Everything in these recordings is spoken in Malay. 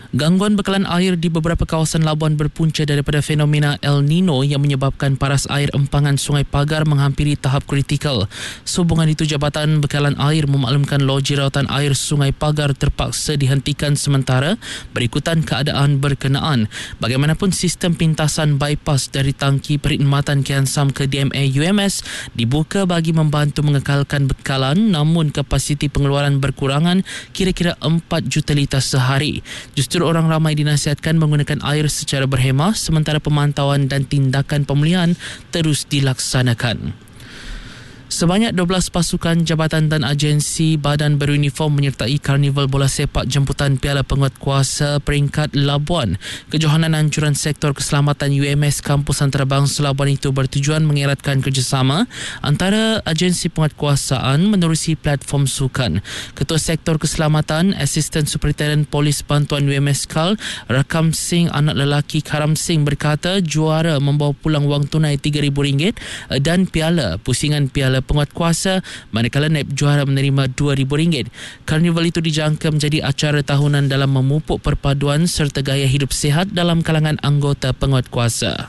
Gangguan bekalan air di beberapa kawasan Labuan berpunca daripada fenomena El Nino yang menyebabkan paras air empangan Sungai Pagar menghampiri tahap kritikal. Sehubungan itu, Jabatan Bekalan Air memaklumkan loji rawatan air Sungai Pagar terpaksa dihentikan sementara berikutan keadaan berkenaan. Bagaimanapun, sistem pintasan bypass dari tangki perkhidmatan Kian Sam ke DMA UMS dibuka bagi membantu mengekalkan bekalan, namun kapasiti pengeluaran berkurangan kira-kira 4 juta liter sehari. Justru orang ramai dinasihatkan menggunakan air secara berhemah sementara pemantauan dan tindakan pemulihan terus dilaksanakan. Sebanyak 12 pasukan, jabatan dan agensi badan beruniform menyertai Karnival Bola Sepak jemputan Piala Penguatkuasa peringkat Labuan. Kejohanan anjuran sektor keselamatan UMS Kampus Antarabangsa Labuan itu bertujuan mengeratkan kerjasama antara agensi penguatkuasaan menerusi platform sukan. Ketua Sektor Keselamatan, Asisten Superintendent Polis Bantuan UMS KAL, Rakam Singh anak lelaki Karam Singh berkata juara membawa pulang wang tunai RM3,000 dan pusingan piala penguatkuasa, manakala naib juara menerima RM2,000. Karnival itu dijangka menjadi acara tahunan dalam memupuk perpaduan serta gaya hidup sihat dalam kalangan anggota penguatkuasa.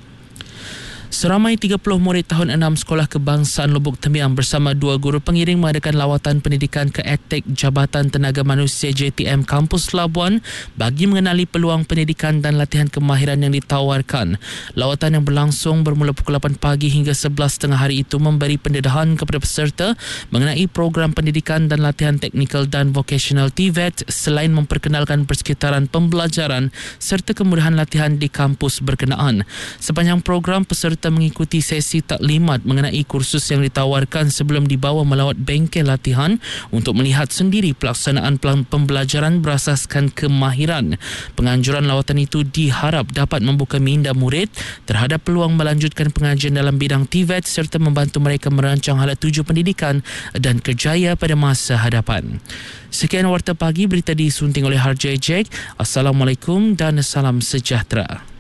Seramai 30 murid tahun 6 Sekolah Kebangsaan Lubuk Temiang bersama 2 guru pengiring mengadakan lawatan pendidikan ke Aktek Jabatan Tenaga Manusia JTM Kampus Labuan bagi mengenali peluang pendidikan dan latihan kemahiran yang ditawarkan. Lawatan yang berlangsung bermula pukul 8 pagi hingga 11.30 hari itu memberi pendedahan kepada peserta mengenai program pendidikan dan latihan teknikal dan vocational TVET selain memperkenalkan persekitaran pembelajaran serta kemudahan latihan di kampus berkenaan. Sepanjang program, peserta mengikuti sesi taklimat mengenai kursus yang ditawarkan sebelum dibawa melawat bengkel latihan untuk melihat sendiri pelaksanaan pembelajaran berasaskan kemahiran. Penganjuran lawatan itu diharap dapat membuka minda murid terhadap peluang melanjutkan pengajian dalam bidang TVET serta membantu mereka merancang hala tuju pendidikan dan kerjaya pada masa hadapan. Sekian Warta Pagi, berita disunting oleh Harjay Jack. Assalamualaikum dan salam sejahtera.